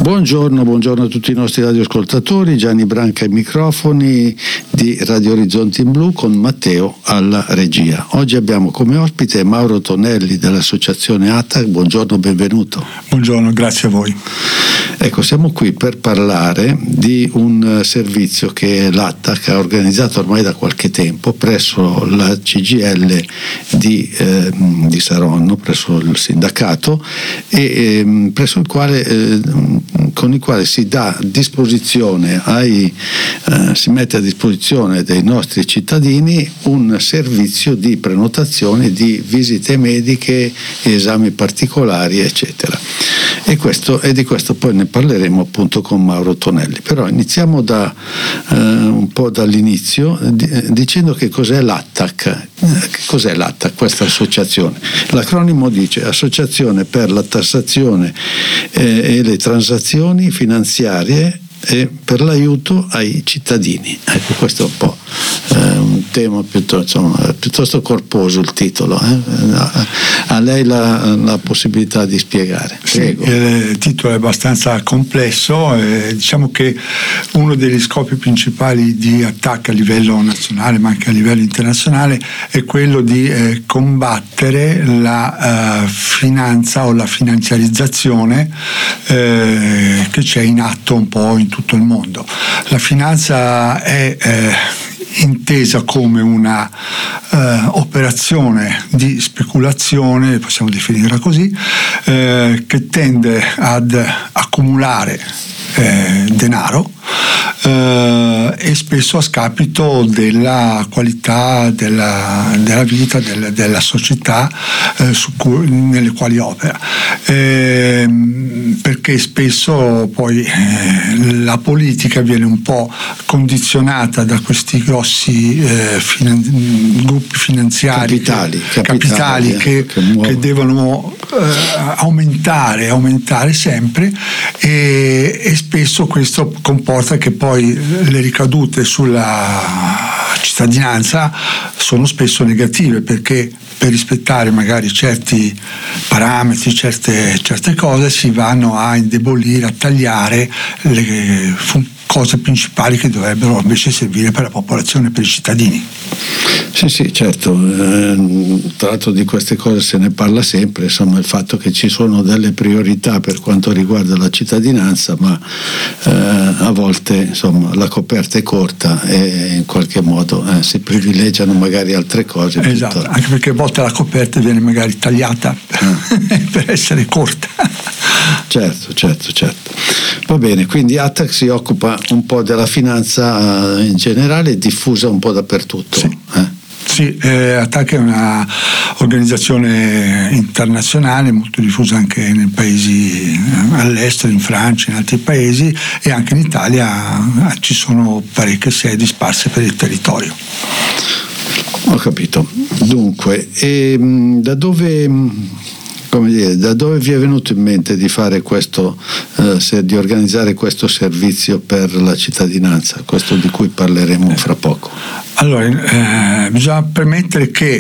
Buongiorno a tutti i nostri radioascoltatori. Gianni Branca ai microfoni di Radio Orizzonti in Blu con Matteo alla regia. Oggi abbiamo come ospite Mauro Tonelli dell'associazione ATTAC. Buongiorno, benvenuto. Buongiorno, grazie a voi. Ecco, siamo qui per parlare di un servizio che l'ATTAC ha organizzato ormai da qualche tempo presso la CGIL di Saronno, presso il sindacato, e presso il quale con il quale si dà a disposizione si mette a disposizione dei nostri cittadini un servizio di prenotazione di visite mediche, esami particolari, eccetera. E di questo poi ne parleremo appunto con Mauro Tonelli. Però iniziamo un po' dall'inizio dicendo che cos'è l'ATTAC. Che cos'è l'ATTAC, questa associazione? L'acronimo dice Associazione per la tassazione e le transazioni finanziarie e per l'aiuto ai cittadini. Ecco, questo è un po' un tema piuttosto corposo il titolo. A lei la possibilità di spiegare. Prego. Sì, il titolo è abbastanza complesso. Diciamo che uno degli scopi principali di ATTAC a livello nazionale ma anche a livello internazionale è quello di combattere la finanza o la finanziarizzazione che c'è in atto un po' in tutto il mondo. La finanza è intesa come una operazione di speculazione, possiamo definirla così, che tende ad accumulare denaro e spesso a scapito della qualità della vita della società nelle quali opera, perché spesso poi la politica viene un po' condizionata da questi grossi gruppi finanziari capitali che devono aumentare sempre, e spesso questo comporta che poi le ricadute sulla cittadinanza sono spesso negative, perché per rispettare magari certi parametri, certe cose, si vanno a indebolire, a tagliare le cose principali che dovrebbero invece servire per la popolazione, per i cittadini. Sì, certo. Tra l'altro di queste cose se ne parla sempre, insomma, il fatto che ci sono delle priorità per quanto riguarda la cittadinanza, ma a volte insomma la coperta è corta e in qualche modo si privilegiano magari altre cose. Esatto, anche perché a volte la coperta viene magari tagliata per essere corta. Certo. Va bene, quindi ATTAC si occupa un po' della finanza in generale, diffusa un po' dappertutto. Sì, ATTAC è una organizzazione internazionale molto diffusa anche nei paesi all'estero, in Francia, in altri paesi, e anche in Italia ci sono parecchie sedi sparse per il territorio. Ho capito. Dunque, da dove vi è venuto in mente di fare di organizzare questo servizio per la cittadinanza, questo di cui parleremo fra poco? Allora, bisogna premettere che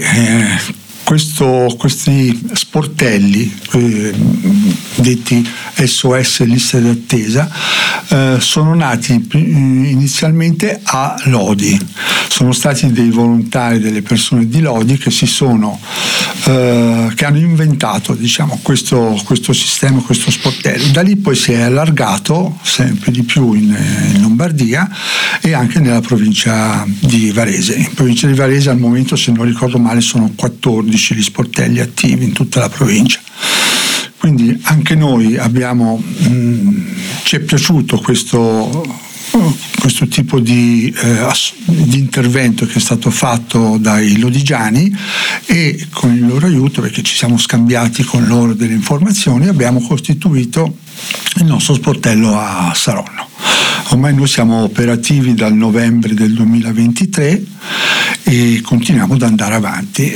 questi sportelli detti SOS liste d'attesa sono nati inizialmente a Lodi. Sono stati dei volontari, delle persone di Lodi che che hanno inventato, diciamo, questo sistema, questo sportello. Da lì poi si è allargato sempre di più in Lombardia e anche nella provincia di Varese. In provincia di Varese al momento, se non ricordo male, sono 14 gli sportelli attivi in tutta la provincia. Quindi anche noi ci è piaciuto questo tipo di intervento che è stato fatto dai lodigiani, e con il loro aiuto, perché ci siamo scambiati con loro delle informazioni, abbiamo costituito il nostro sportello a Saronno. Ormai noi siamo operativi dal novembre del 2023 e continuiamo ad andare avanti.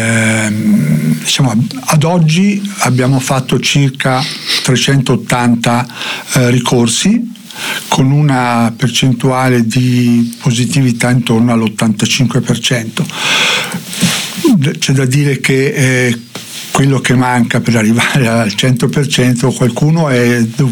Ad oggi abbiamo fatto circa 380 ricorsi, con una percentuale di positività intorno all'85%. C'è da dire che quello che manca per arrivare al 100%, qualcuno è